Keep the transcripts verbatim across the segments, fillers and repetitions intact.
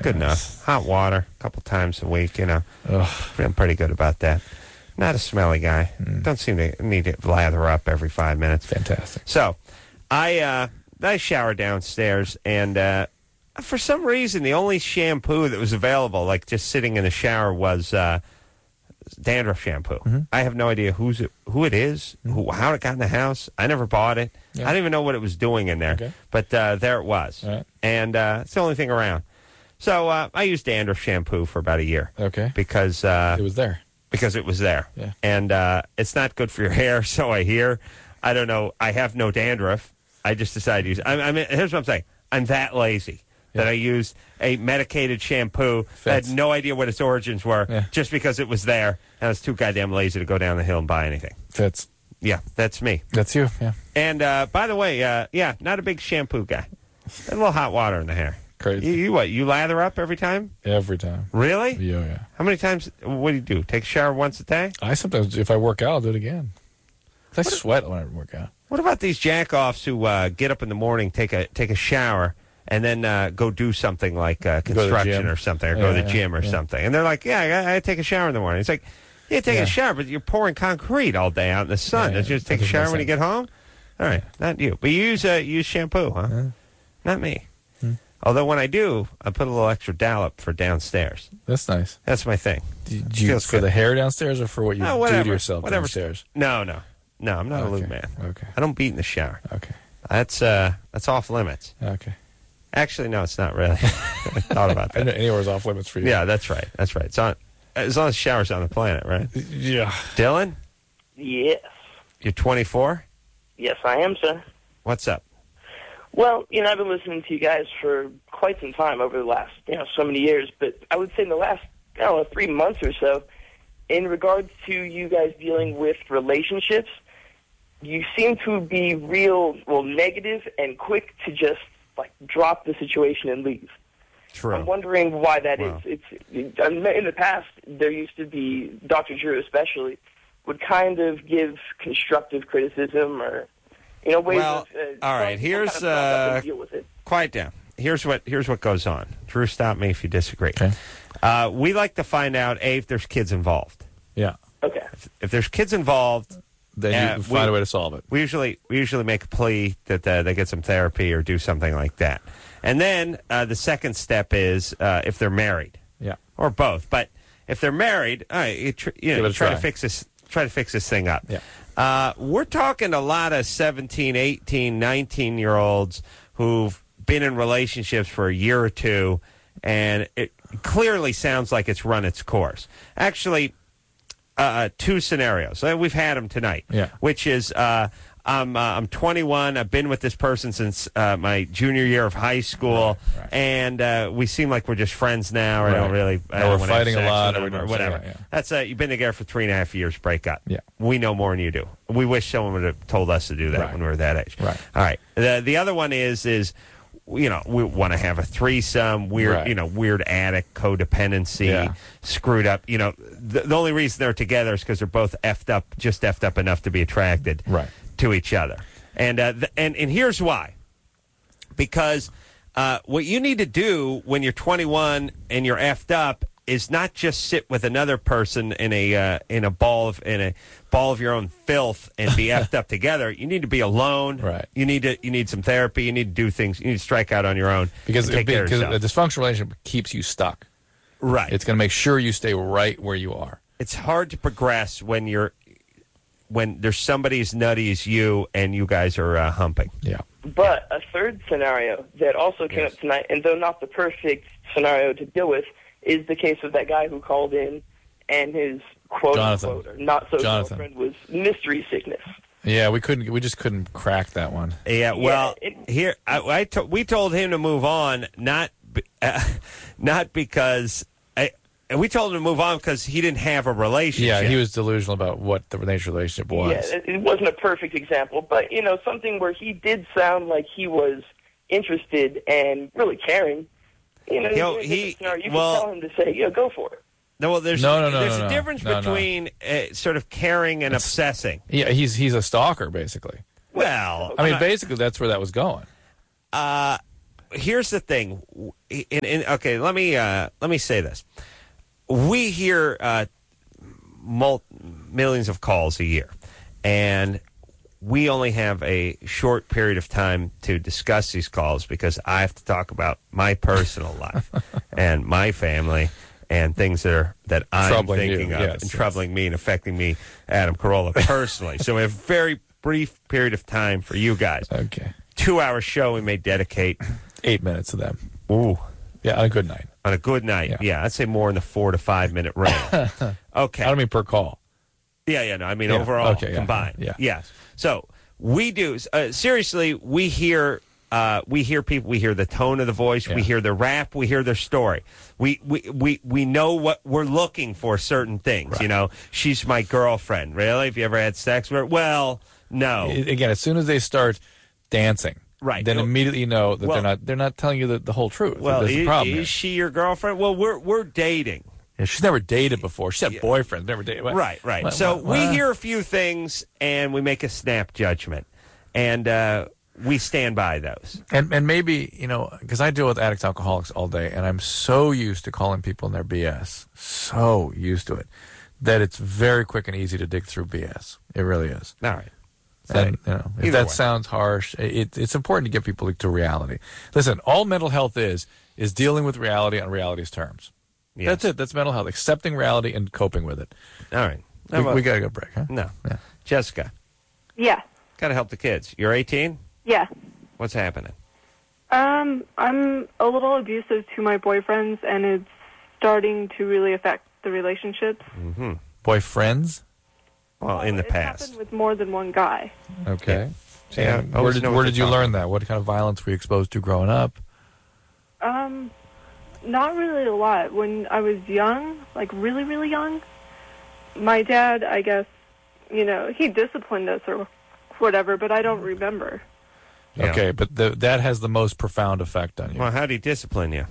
good enough. Hot water a couple times a week, you know. Ugh. I'm pretty good about that. Not a smelly guy. Mm. Don't seem to need to lather up every five minutes. Fantastic. So, I uh, I shower downstairs, and uh, for some reason, the only shampoo that was available, like just sitting in the shower, was uh, dandruff shampoo. Mm-hmm. I have no idea who's it, who it is, Mm-hmm. who, how it got in the house. I never bought it. Yeah. I don't even know what it was doing in there. Okay. But uh, there it was. All right. And uh, it's the only thing around. So uh, I used dandruff shampoo for about a year. Okay. Because uh, It was there. because it was there. Yeah. And uh, it's not good for your hair, so I hear. I don't know. I have no dandruff. I just decided to use I, I mean, here's what I'm saying. I'm that lazy that Yeah. I used a medicated shampoo. I had Fits. no idea what its origins were Yeah. just because it was there. And I was too goddamn lazy to go down the hill and buy anything. Fits. Yeah, that's me. That's you, yeah. And uh, by the way, uh, yeah, not a big shampoo guy. A little hot water in the hair. Crazy. You, you what? You lather up every time? Every time. Really? Yeah, yeah. How many times? What do you do? Take a shower once a day? I sometimes, if I work out, I'll do it again. I sweat when I work out. What about these jackoffs who uh, get up in the morning, take a take a shower, and then uh, go do something like uh, to the construction gym. or something, or Yeah, go to the yeah, gym or yeah. something? And they're like, "Yeah, I, gotta- I take a shower in the morning." It's like, yeah, take Yeah. a shower, but you're pouring concrete all day out in the sun. Yeah, Don't you just that take a doesn't shower make when you sense. get home? All right, not you, but you use uh, you use shampoo, huh? Yeah. Not me. Hmm. Although when I do, I put a little extra dollop for downstairs. That's nice. That's my thing. Did you Feels for good. the hair downstairs or for what you No, do whatever. to yourself Whatever. downstairs? No, no, no. I'm not a Okay. lube man. Okay. I don't beat in the shower. Okay. That's uh, that's off limits. Okay. Actually, no, it's not really. I thought about I know that. anywhere's off limits for you. Yeah, that's right. That's right. It's on as long as the shower's on the planet, right? Yeah. Dylan, Yes. you're twenty-four. Yes, I am, sir. What's up? Well, you know, I've been listening to you guys for quite some time over the last, you know, so many years, but I would say in the last, I don't know, three months or so, in regards to you guys dealing with relationships, you seem to be real, well, negative and quick to just, like, drop the situation and leave. True. I'm wondering why that Wow. is. It's in the past, there used to be, Doctor Drew especially, would kind of give constructive criticism or, you know, ways Well, of... Uh, all right, some here's, kind of product uh, and deal with it. Quiet down. Here's what here's what goes on. Drew, stop me if you disagree. Okay. Uh, we like to find out a if there's kids involved. Yeah. Okay. If there's kids involved, Then Yeah, you find we- a way to solve it. we usually we usually make a plea that uh, they get some therapy or do something like that. And then uh, the second step is uh, if they're married Yeah. or both. But if they're married, all right, you, tr- you, know, Give it you a try to try. fix this. Try to fix this thing up. Yeah. Uh, we're talking a lot of seventeen, eighteen, nineteen year olds who've been in relationships for a year or two, and it clearly sounds like it's run its course. Actually, uh, two scenarios. Uh, We've had them tonight. Yeah. Which is, uh, I'm uh, I'm twenty-one. I've been with this person since uh, my junior year of high school, Right, right. and uh, we seem like we're just friends now. Or I don't Right. really. I Or don't we're wanna have fighting a sex lot, with or we them don't- whatever. yeah, yeah. That's uh, you've been together for three and a half years. Break up. Yeah. We know more than you do. We wish someone would have told us to do that Right. when we were that age. Right. All right. The the other one is is. You know, we want to have a threesome, weird, Right. you know, weird addict codependency, Yeah. screwed up. You know, the, the only reason they're together is because they're both effed up, just effed up enough to be attracted Right. to each other. And uh, th- and and here's why. Because uh, what you need to do when you're twenty-one and you're effed up is not just sit with another person in a uh, in a ball of in a ball of your own filth and be effed up together. You need to be alone. Right. You need to you need some therapy. You need to do things. You need to strike out on your own Because, and take care of because a yourself. dysfunctional relationship keeps you stuck. Right. It's going to make sure you stay right where you are. It's hard to progress when you're when there's somebody as nutty as you and you guys are uh, humping. Yeah. But a third scenario that also came Yes. up tonight, and though not the perfect scenario to deal with, is the case of that guy who called in and his quote-unquote or not-so Jonathan. girlfriend was mystery sickness. Yeah, we couldn't. We just couldn't crack that one. Yeah, well, it- here I, I to, we told him to move on, not be- uh, not because I, and we told him to move on because he didn't have a relationship. Yeah, he was delusional about what the nature of the relationship was. Yeah, it, it wasn't a perfect example, but, you know, something where he did sound like he was interested and really caring. You know, Yo, in a he- different scenario, you well- could tell him to say, yeah, go for it. No, well, there's No, no, no, there's no, a no. difference No, no. between uh, sort of caring and It's- obsessing. Yeah, he's he's a stalker basically. Well, I mean, I'm not- basically that's where that was going. uh, here's the thing. In, in, okay, let me uh, let me say this. We hear uh, mul- millions of calls a year, and we only have a short period of time to discuss these calls because I have to talk about my personal life and my family and things that are that I'm Troubling thinking you, of yes, and yes. troubling me and affecting me, Adam Carolla, personally. So we have a very brief period of time for you guys. Okay. Two-hour show we may dedicate. Eight minutes of them. Ooh. Yeah, on a good night. On a good night, yeah. Yeah. I'd say more in the four to five minute range. Okay. I don't mean per call. Yeah, yeah, no. I mean Yeah, overall, okay, yeah, combined. yeah. Yes. So we do. Uh, seriously, we hear. Uh, we hear people. We hear the tone of the voice. Yeah. We hear their rap. We hear their story. We we, we we know what we're looking for. Certain things. Right. You know, she's my girlfriend. Really? Have you ever had sex with her? Well, no. I- Again, as soon as they start dancing, Right. then Well- immediately you know that well- they're not they're not telling you the, the whole truth. well, There's a is, problem is here. she your girlfriend? Well, we're we're dating. Yeah, she's never dated before. She's had boyfriends, never dated. What? Right, right. What- so what- we what? hear a few things and we make a snap judgment, and uh, we stand by those. And and maybe, you know, because I deal with addicts, alcoholics all day, and I'm so used to calling people in their B S, so used to it, that it's very quick and easy to dig through B S. It really is. All right. And, you know, if Either that way. sounds harsh, it, it's important to get people to reality. Listen, all mental health is, is dealing with reality on reality's terms. Yes. That's it. That's mental health. Accepting reality and coping with it. All right. We, we got to go break, huh? No. Yeah. Jessica, Yeah. got to help the kids. You're eighteen? Yeah. What's happening? Um, I'm a little abusive to my boyfriends, and it's starting to really affect the relationships. Mm-hmm. Boyfriends? Well, in the It's past. happened with more than one guy. Okay. Yeah, And I where always did, know what where they're did you talking learn that? What kind of violence were you exposed to growing up? Um, not really a lot. When I was young, like really, really young, my dad, I guess, you know, he disciplined us or whatever, but I don't remember. Yeah. Okay, but the, that has the most profound effect on you. Well, how do you discipline you?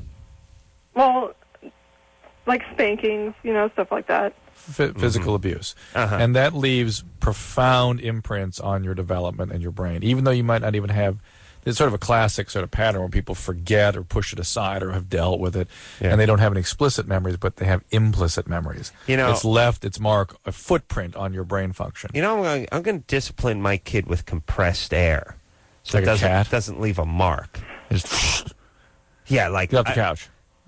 Well, like spankings, you know, stuff like that. F- physical abuse. Uh-huh. And that leaves profound imprints on your development and your brain, even though you might not even have. It's sort of a classic sort of pattern where people forget or push it aside or have dealt with it, Yeah. and they don't have any explicit memories, but they have implicit memories. You know- it's left its mark, a footprint on your brain function. You know, I'm going, I'm going to discipline my kid with compressed air, so Like it a doesn't cat? doesn't leave a mark. Just Yeah, like get off the I- couch.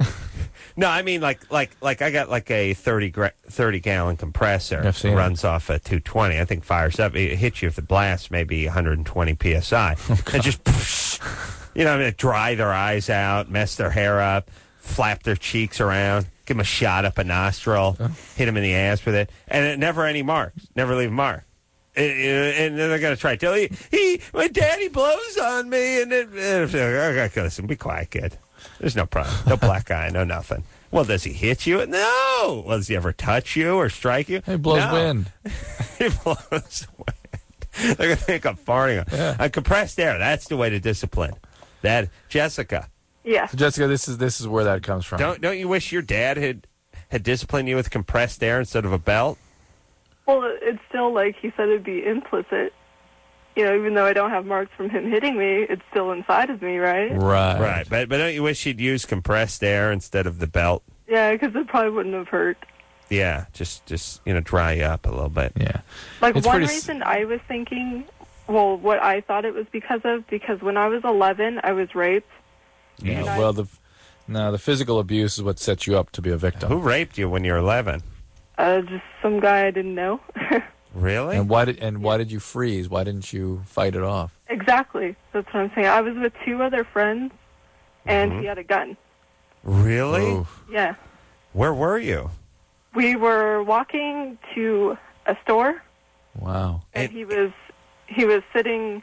No, I mean like like like I got like a thirty gra- thirty gallon compressor. I've seen It it. runs off a two twenty. I think fires up. It hits you if the blast maybe one hundred twenty P S I. And just, you know, I mean, dry their eyes out, mess their hair up, flap their cheeks around, give them a shot up a nostril, hit them in the ass with it, and it never any marks, never leave a mark. And, and then they're going to try to tell you, he, my daddy blows on me, and it, and okay, listen, be quiet, kid. There's no problem. No black eye, no nothing. Well, does he hit you? No. Well, does he ever touch you or strike you? It blows No. wind. He blows wind. They're going to think I'm farting. Yeah. Uh, compressed air, that's the way to discipline. That, Jessica, Yeah. So Jessica, this is this is where that comes from. don't don't you wish your dad had, had disciplined you with compressed air instead of a belt? Well, it's still like he said it'd be implicit. You know, even though I don't have marks from him hitting me, it's still inside of me, right? Right. Right. But, but don't you wish he'd use compressed air instead of the belt? Yeah, because it probably wouldn't have hurt. Yeah, just, just you know, dry you up a little bit. Yeah. Like, It's one pretty s- reason I was thinking, well, what I thought it was because of, because when I was eleven, I was raped. Yeah. And I- Well, the no, the physical abuse is what sets you up to be a victim. Who raped you when you were eleven? Uh, just some guy I didn't know. Really? And why did and why did you freeze? Why didn't you fight it off? Exactly. That's what I'm saying. I was with two other friends, and Mhm. he had a gun. Really? Oof. Yeah. Where were you? We were walking to a store, Wow. and And- he was he was sitting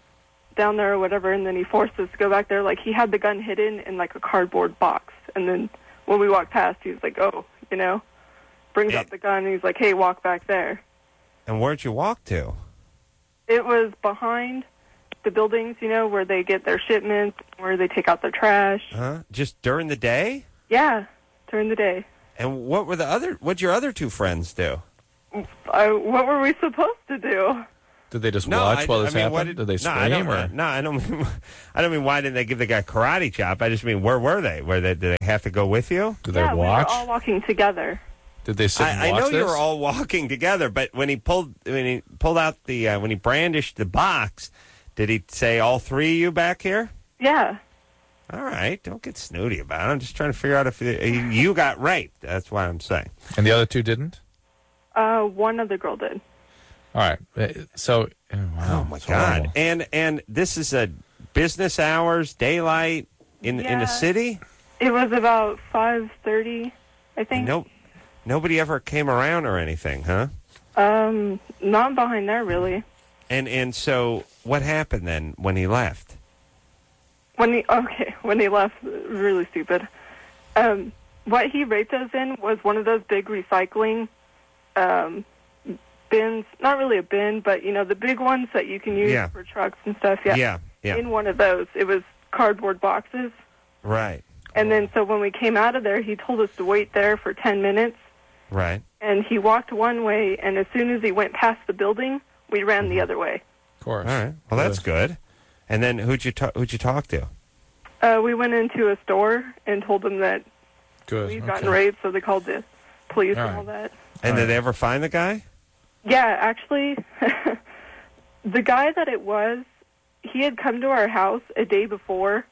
down there or whatever, and then he forced us to go back there. Like, he had the gun hidden in, like, a cardboard box. And then when we walked past, he was like, oh, you know, brings It- up the gun, and he's like, hey, walk back there. And where'd you walk to? It was behind the buildings, you know, where they get their shipments, where they take out their trash. Huh? Just during the day? Yeah, during the day. And what were the other? What'd your other two friends do? I, what were we supposed to do? Did they just No, watch I, while I this mean, happened? what did, did they no, scream? I don't, or? no, I don't mean. I don't mean why didn't they give the guy karate chop? I just mean where were they? Were they? Did they have to go with you? Did yeah, they watch? we were all walking together. Did they sit and I, I watch know this? you were all walking together, but when he pulled when he pulled out the uh, when he brandished the box, did he say all three of you back here? Yeah. All right, don't get snooty about it. I'm just trying to figure out if you, you got raped. That's what I'm saying. And the other two didn't? Uh, one other girl did. All right. Uh, So, oh, wow, Oh my it's God! horrible. And and this is a business hours, daylight in in Yeah. the city. It was about five thirty, I think. No, nobody ever came around or anything, huh? Um, not behind there, really. And and so what happened then when he left? When he okay, when he left, really stupid. Um, what he raped us in was one of those big recycling um, bins. Not really a bin, but you know the big ones that you can use Yeah. for trucks and stuff. Yeah. Yeah, yeah. In one of those, it was cardboard boxes. Right, And then so when we came out of there, he told us to wait there for ten minutes. right. And he walked one way, and as soon as he went past the building, we ran the other way. Of course. All right. Well, that's good. And then who'd you ta- who'd you talk to? Uh, we went into a store and told them that Good. we'd okay. gotten raped, so they called the police All and all right. that. And All did right. they ever find the guy? Yeah, actually, the guy that it was, he had come to our house a day before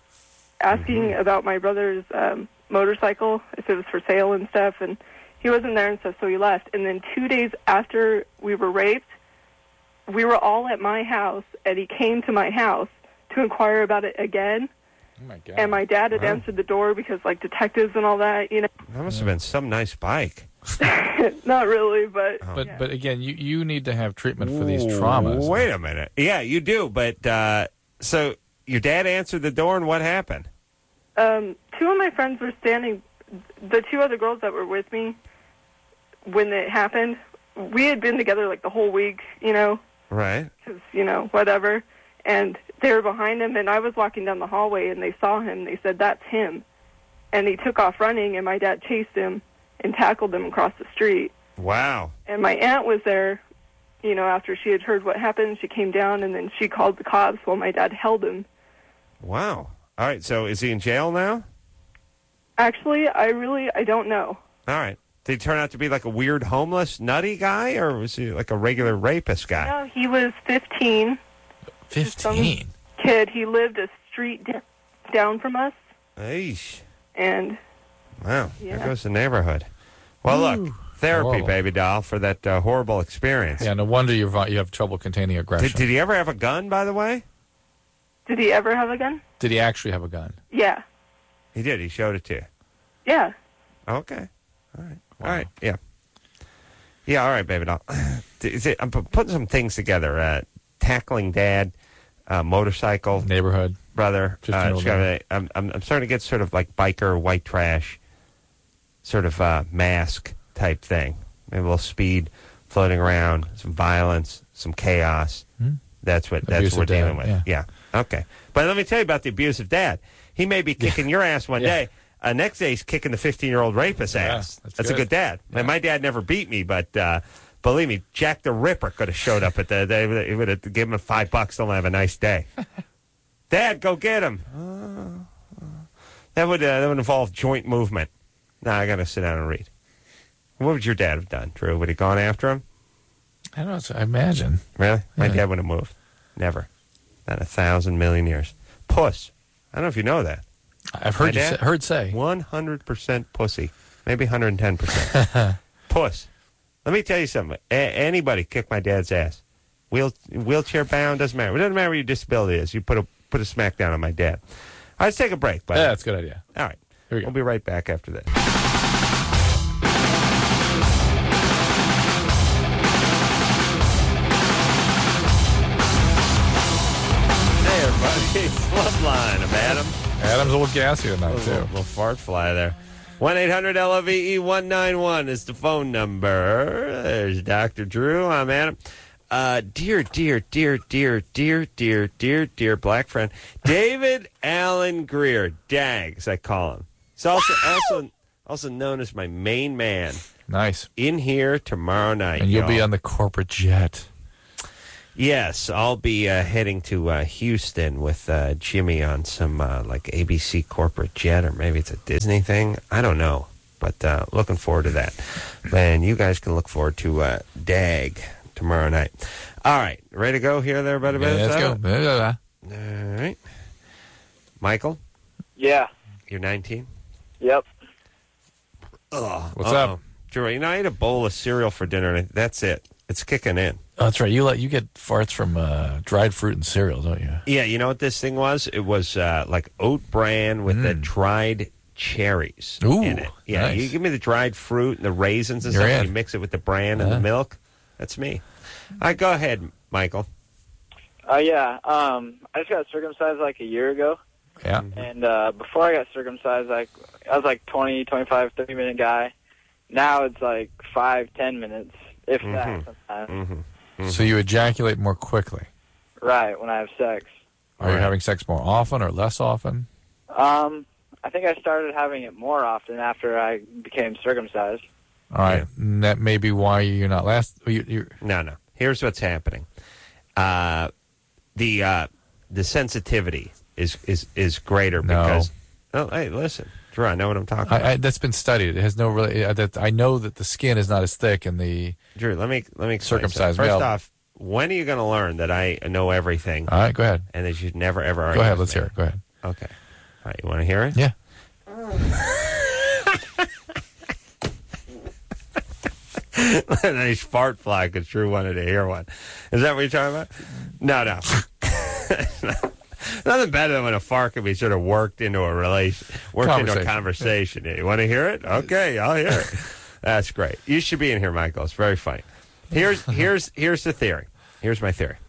asking Mm-hmm. about my brother's um, motorcycle, if it was for sale and stuff, and he wasn't there and stuff, so he left. And then two days after we were raped, we were all at my house, and he came to my house to inquire about it again. Oh, my God. And my dad had Wow. answered the door because, like, detectives and all that, you know. That must have been some nice bike. Not really, but... Oh. But, yeah. but again, you, you need to have treatment for these traumas. Wait a minute. Yeah, you do. But uh, so your dad answered the door, and what happened? Um, two of my friends were standing, the two other girls that were with me when it happened, we had been together like the whole week, you know, Right. because, you know, whatever. And they were behind him, and I was walking down the hallway, and they saw him. They said, that's him. And he took off running, and my dad chased him and tackled him across the street. Wow. And my aunt was there, you know, after she had heard what happened. She came down, and then she called the cops while my dad held him. Wow. All right. So is he in jail now? Actually, I really, I don't know. All right. Did he turn out to be like a weird homeless nutty guy, or was he like a regular rapist guy? No, he was fifteen. fifteen? Kid, he lived a street d- down from us, Eesh. and Wow. Yeah. There goes the neighborhood. Well, look, therapy, Horrible. baby doll, for that uh, horrible experience. Yeah, no wonder you're, vi- you have trouble containing aggression. Did, did he ever have a gun, by the way? did he ever have a gun? Did he actually have a gun? Yeah, He did. He showed it to you. yeah. Okay. All right. Wow. All right. Yeah. Yeah. All right, baby doll. Is it, I'm pu- putting some things together. Uh, tackling dad, uh, motorcycle Neighborhood. brother. Uh, fifteen-year-old it's got a- I'm, I'm I'm starting to get sort of like biker white trash, sort of uh, mask type thing. Maybe a little speed floating around, some violence, some chaos. Hmm? That's what that's Abusive what we're dad, dealing with. yeah. Yeah. Okay. But let me tell you about the abusive dad. He may be kicking your ass one Yeah. day. Uh, next day he's kicking the fifteen-year-old rapist's Yeah, ass. that's That's, a good. good dad. Yeah. And my dad never beat me, but uh, believe me, Jack the Ripper could have showed up at the. They would have given him five bucks. They'll have a nice day. Dad, go get him. Uh, that would uh, that would involve joint movement. Nah, I got to sit down and read. What would your dad have done, Drew? Would he gone after him? I don't know. it's- I imagine. Really? My Yeah. dad wouldn't have moved. Never. Not a thousand million years. Puss. I don't know if you know that. I've heard My you dad? say, heard say. one hundred percent pussy. Maybe one hundred ten percent. Puss. Let me tell you something. A- anybody kick my dad's ass. Wheel- wheelchair bound, doesn't matter. It doesn't matter what your disability is. You put a put a smack down on my dad. All right, let's take a break, buddy. Yeah, that's a good idea. All right. Here we go. We'll be right back after this. Hey, everybody. Slump line of Adam. Adam's a little gassy tonight, A little, too. little fart fly there. one eight hundred L O V E one nine one is the phone number. There's Doctor Drew. I'm Adam. Uh, dear, dear, dear, dear, dear, dear, dear, dear black friend, David Allen Greer, Dags, I call him. He's also, also, also known as my main man. Nice. In here tomorrow night. And you'll be y'all. on the corporate jet. Yes, I'll be uh, heading to uh, Houston with uh, Jimmy on some uh, like A B C corporate jet, or maybe it's a Disney thing. I don't know, but uh, looking forward to that. And you guys can look forward to uh, Dag tomorrow night. All right, ready to go here, there, buddy? Yeah, let's go. Blah, blah, blah. All right, Michael. Yeah. You're nineteen. Yep. Oh, what's uh-oh. up? Drew, you know, I ate a bowl of cereal for dinner, and that's it. It's kicking in. Oh, that's right. You let you get farts from uh, dried fruit and cereal, don't you? Yeah, you know what this thing was? It was uh, like oat bran with Mm. the dried cherries Ooh, in it. Yeah, nice. you give me the dried fruit and the raisins and You're stuff, in. and you mix it with the bran and Uh-huh. the milk. That's me. All right, go ahead, Michael. Uh, yeah. Um, I just got circumcised like a year ago. Yeah. And uh, before I got circumcised, like I was like twenty, twenty-five, thirty minute guy. Now it's like five, ten minutes, if Mhm. that sometimes. Mm-hmm. Mm-hmm. So you ejaculate more quickly. Right, when I have sex. Are you Right. having sex more often or less often? Um, I think I started having it more often after I became circumcised. All right. And that may be why you're not last. You, you're, No, no. Here's what's happening. Uh, the uh, the sensitivity is is is greater No. because. Oh, hey, listen, Drew. I know what I'm talking about. I, I, that's been studied. It has no really. Uh, that I know that the skin is not as thick in the. Drew, let me let me explain Circumcised something. First male. off, when are you going to learn that I know everything All right. Go ahead. and that you'd never ever argue Go ahead. with Let's me? hear it. Go ahead. Okay. All right, you want to hear it? Yeah. Nice fart fly because Drew wanted to hear one. Is that what you're talking about? No, no. Nothing better than when a fart can be sort of worked into a relation, worked into a conversation. You want to hear it? Okay, I'll hear it. That's great. You should be in here, Michael. It's very funny. Here's here's here's the theory. Here's my theory.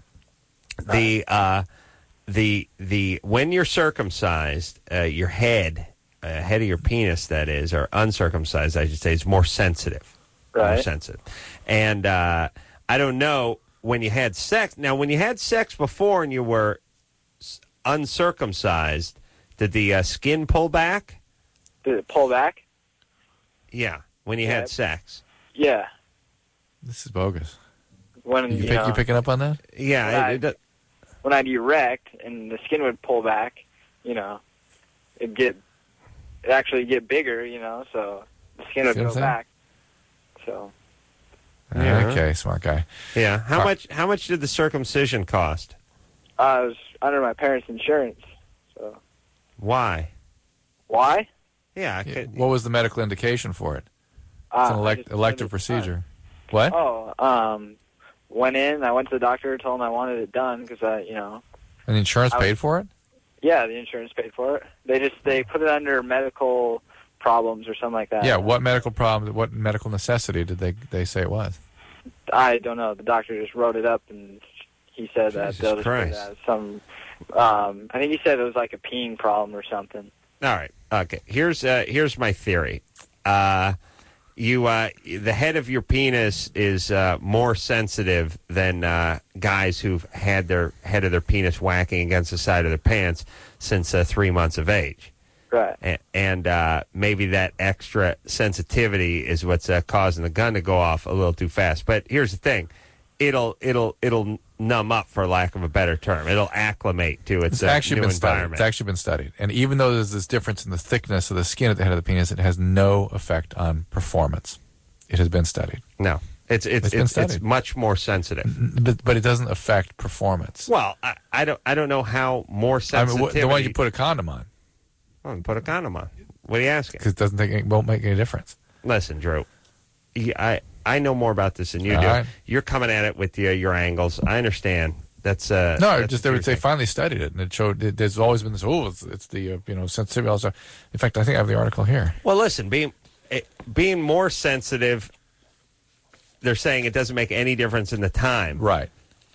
The uh, the the when you're circumcised, uh, your head, uh, head of your penis, that is, or uncircumcised, I should say, is more sensitive. More Right. sensitive. And uh, I don't know when you had sex. Now, when you had sex before and you were s- uncircumcised, did the uh, skin pull back? Did it pull back? Yeah, when you Yeah. had sex. Yeah. This is bogus. When You, you, pick, know, you picking up on that? Yeah, Right. it, it, when I'd erect and the skin would pull back, you know, it'd get it actually get bigger, you know, so the skin would See what go I'm saying? back. So Yeah. Okay, smart guy. yeah. How Fuck. much? How much did the circumcision cost? uh, I was under my parents' insurance. So Why? why? Yeah, I could, What was the medical indication for it? Uh, It's an I elect, just elective wanted it done. procedure. What? Oh, um, went in. I went to the doctor, told him I wanted it done because I, you know, And the insurance I was- paid for it? yeah, the insurance paid for it. They just they put it under medical problems or something like that. Yeah. What medical problem? What medical necessity did they they say it was? I don't know. The doctor just wrote it up and he said that Jesus they'll just put it Christ. as some. Um, I think he said it was like a peen problem or something. All right. Okay. Here's uh, here's my theory. Uh, you uh, the head of your penis is uh, more sensitive than uh, guys who've had their head of their penis whacking against the side of their pants since uh, three months of age. Right. And, and uh, maybe that extra sensitivity is what's uh, causing the gun to go off a little too fast. But here's the thing: it'll it'll it'll numb up, for lack of a better term. It'll acclimate to its It's uh, actually new been studied. environment. It's actually been studied. And even though there's this difference in the thickness of the skin at the head of the penis, it has no effect on performance. It has been studied. No, it's it's It's been it's, it's studied. much more sensitive. But, but it doesn't affect performance. Well, I, I don't I don't know how more I mean, sensitivity. wh- the one you put a condom on, Oh, put a condom on. What are you asking? because it doesn't think, it won't make any difference. Listen, Drew, you- I I know more about this than you All do. right. You're coming at it with your your angles. I understand. That's uh. No, that's it just what they, you're they saying. finally studied it, and it showed it, there's always been this. Oh, it's, it's the uh, you know sensitivity. Also, in fact, I think I have the article here. Well, listen, being eh, being more sensitive, they're saying it doesn't make any difference in the time. Right.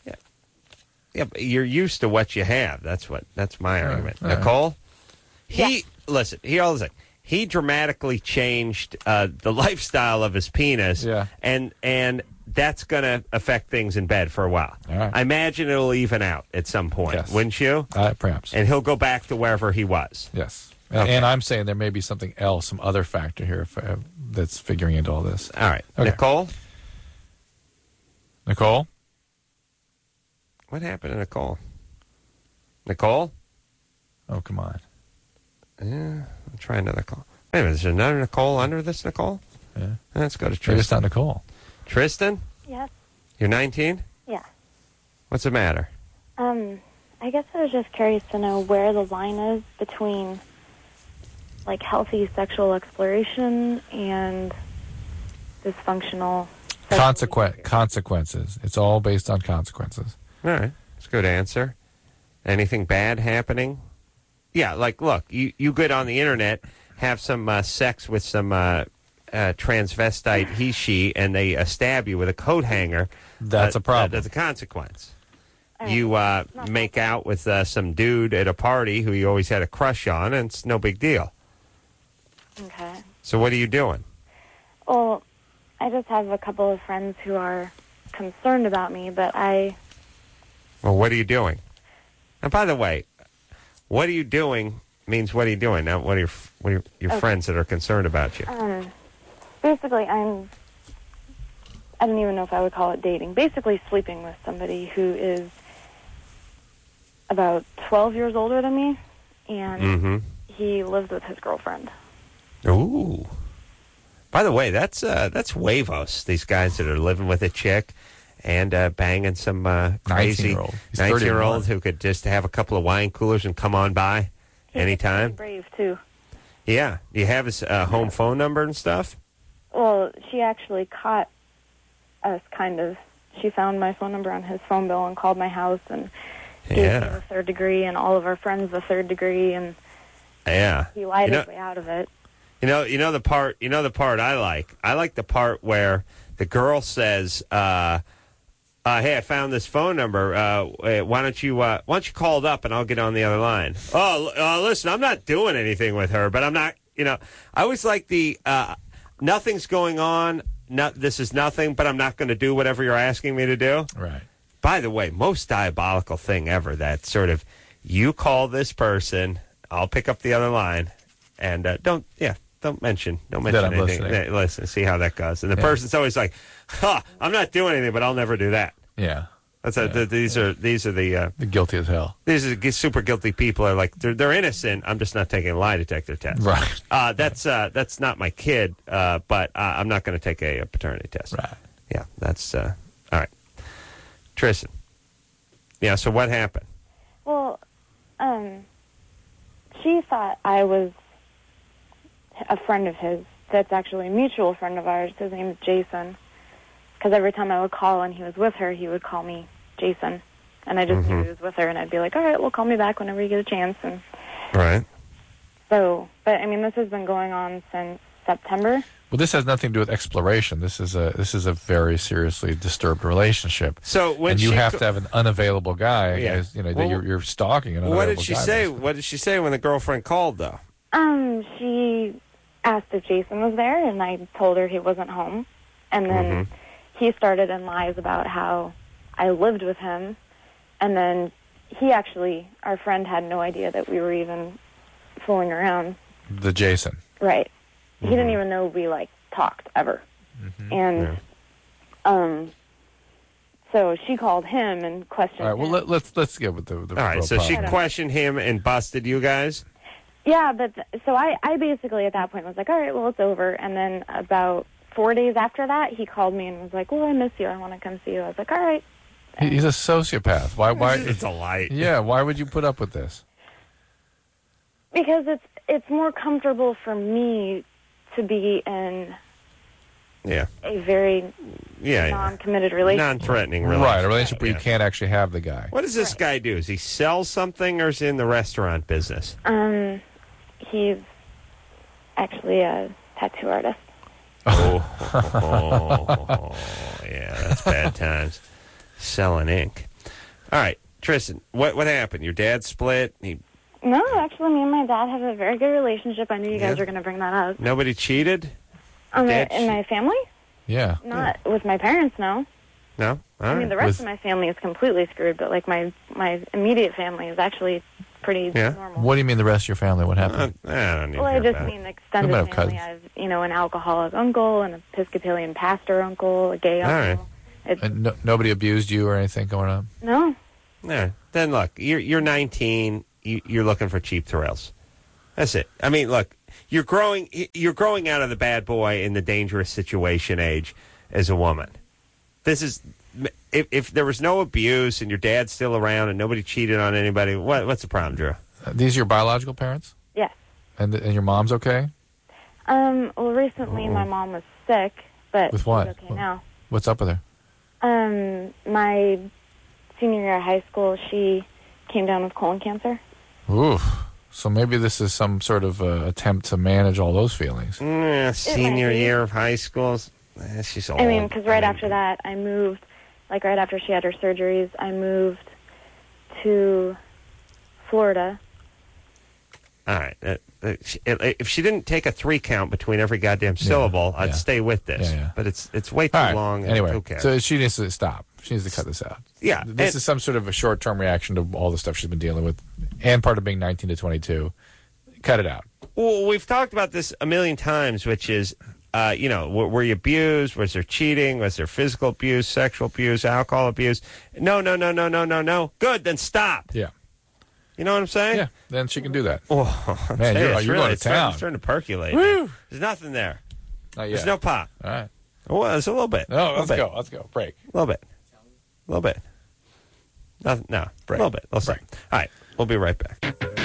Yeah, but you're used to what you have. That's what. That's my Yeah, argument. all right. Nicole, he listen. He all thing. He dramatically changed uh, the lifestyle of his penis. Yeah. and and that's going to affect things in bed for a while. All right. I imagine it'll even out at some point, Yes. wouldn't you? Uh, perhaps. And he'll go back to wherever he was. Yes. And, Okay. and I'm saying there may be something else, some other factor here if, uh, that's figuring into all this. All right, Okay. Nicole. Nicole? What happened to Nicole? Nicole? Oh, come on. Yeah, I'll try another call. Wait a minute, is there another Nicole under this Nicole? Yeah. Let's go to Maybe it's Tristan. not Nicole. Tristan? Yes. You're nineteen? Yeah. What's the matter? Um, I guess I was just curious to know where the line is between, like, healthy sexual exploration and dysfunctional sexual Consequen- behavior. consequences. It's all based on consequences. All right, that's a good answer. Anything bad happening? Yeah, like, look, you, you get on the internet, have some uh, sex with some uh, uh, transvestite he, she, and they uh, stab you with a coat hanger. That's uh, a problem. Uh, that's a consequence. All right. You uh, Not make out with uh, some dude at a party who you always had a crush on, and it's no big deal. Okay. So what are you doing? Well, I just have a couple of friends who are concerned about me, but I... Well, what are you doing? And by the way, what are you doing means what are you doing? Now, what are your, what are your, your Okay. friends that are concerned about you? Um, basically, I'm... I don't even know if I would call it dating. Basically, sleeping with somebody who is about twelve years older than me, and Mm-hmm. he lives with his girlfriend. Ooh. By the way, that's uh, that's huevos, these guys that are living with a chick and uh, banging some uh, crazy nineteen-year-old. He's nineteen-year-old thirty-one. who could just have a couple of wine coolers and come on by He's anytime. pretty brave, too. Yeah. Do you have his uh, home phone number and stuff? Well, she actually caught us, kind of. She found my phone number on his phone bill and called my house and gave me Yeah. the third degree and all of our friends the third degree, and Yeah. he lied You know- his way out of it. You know, you know the part. You know the part I like. I like the part where the girl says, uh, uh, "Hey, I found this phone number. Uh, why don't you uh, why don't you call it up and I'll get on the other line?" Oh, uh, listen, I'm not doing anything with her, but I'm not. You know, I always like the uh, nothing's going on. Not this is nothing, but I'm not going to do whatever you're asking me to do. Right. By the way, most diabolical thing ever. That sort of you call this person, I'll pick up the other line, and uh, don't yeah. Don't mention. Don't mention That I'm anything. listening. Yeah, listen, see how that goes. And the Yeah. person's always like, "Huh, I'm not doing anything, but I'll never do that." Yeah. That's a, th- these are these are the uh, They're guilty as hell. these are the super guilty people. Are like they're they're innocent. I'm just not taking a lie detector test. Right. Uh, that's uh, that's not my kid, uh, but uh, I'm not going to take a, a paternity test. Right. Yeah, that's uh, all right. Tristan. Yeah. So what happened? Well, um, she thought I was a friend of his. That's actually a mutual friend of ours. His name is Jason. Because every time I would call and he was with her, he would call me Jason. And I just Mhm. knew he was with her, and I'd be like, all right, well, call me back whenever you get a chance. And Right. so, but, I mean, this has been going on since September. Well, this has nothing to do with exploration. This is a this is a very seriously disturbed relationship. So when and you she have co- to have an unavailable guy. Yeah. As, you know, that Well, you're, you're stalking an What unavailable did she guy, say? basically. What did she say when the girlfriend called, though? Um, she asked if Jason was there, and I told her he wasn't home. And then Mhm. he started in lies about how I lived with him. And then he actually, our friend had no idea that we were even fooling around. The Jason. Right. He Mm-hmm. didn't even know we, like, talked ever. And, Yeah. um, so she called him and questioned All right. Well, him. let, let's let's get with the. the All right. real So she problem. questioned him and busted you guys. Yeah, but th- so I, I basically at that point was like, all right, well, it's over. And then about four days after that, he called me and was like, well, I miss you. I want to come see you. I was like, all right. He- He's a sociopath. Why? Why? It's a light. Yeah. Why would you put up with this? Because it's it's more comfortable for me to be in Yeah. a very Yeah. yeah. non-committed relationship. Non-threatening Right. relationship. A relationship where Yeah. you can't actually have the guy. What does this Right. guy do? Does he sell something or is he in the restaurant business? Um, he's actually a tattoo artist. Oh, oh, yeah, that's bad times. Selling ink. All right, Tristan, what what happened? Your dad split? He, No, actually, me and my dad have a very good relationship. I knew you guys Yeah. were going to bring that up. nobody cheated? Um, Dad in my family? Yeah. Not with my parents, no. No? All I mean, right. the rest With- of my family is completely screwed, but, like, my, my immediate family is actually pretty Yeah? normal. What do you mean the rest of your family? What Uh, happened? I don't need Well, to I hear just about it. mean extended We might have family. cousins. I've, you know, an alcoholic uncle, an Episcopalian pastor uncle, a gay All uncle. right. It's, And no, nobody abused you or anything going on? no, Yeah. Then look, you're you're nineteen. You, you're looking for cheap thrills. That's it. I mean, look, you're growing. You're growing out of the bad boy in the dangerous situation age as a woman. This is if if there was no abuse and your dad's still around and nobody cheated on anybody. What what's the problem, Drew? Uh, these are your biological parents, Yes. and and your mom's okay. Um. Well, recently my mom was sick, but With what? she's okay now. What's up with her? Um. My senior year of high school, she came down with colon cancer. Ooh. So maybe this is some sort of uh, attempt to manage all those feelings. Mm, senior be. year of high school. Eh, she's old. I mean, because right I mean, after that, I moved. Like right after she had her surgeries, I moved to Florida. All right. Uh, uh, she, uh, if she didn't take a three count between every goddamn syllable, I'd yeah. stay with this. Yeah, yeah. But it's it's way too All right. long. And Anyway, who cares? so she needs to stop. She needs to cut this out. Yeah, This and- is some sort of a short-term reaction to all the stuff she's been dealing with, and part of being nineteen to twenty-two. Cut it out. Well, we've talked about this a million times, which is, uh, you know, were, were you abused? Was there cheating? Was there physical abuse, sexual abuse, alcohol abuse? No, no, no, no, no, no, no. Good, then stop. Yeah. You know what I'm saying? Yeah, then she can do that. Oh, Man, you're- it's you're really, going to it's starting- town. It's starting to percolate. Woo! There's nothing there. Not There's yet. no pop. All right. Well, there's a little bit. No, a little let's bit. go. Let's go. Break. A little bit. A little bit. Nothing. No. Break. A little bit. Let's Break. All right. We'll be right back.